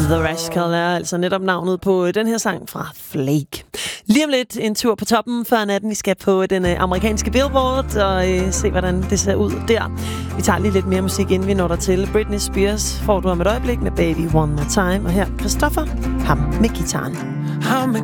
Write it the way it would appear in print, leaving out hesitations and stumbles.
The Rascal er altså netop navnet på den her sang fra Flake. Lige om lidt en tur på toppen før natten. Vi skal på den amerikanske Billboard og se, hvordan det ser ud der. Vi tager lige lidt mere musik, inden vi når der til. Britney Spears får du om et øjeblik med Baby One More Time. Og her Christoffer, ham med gitaren. I'm a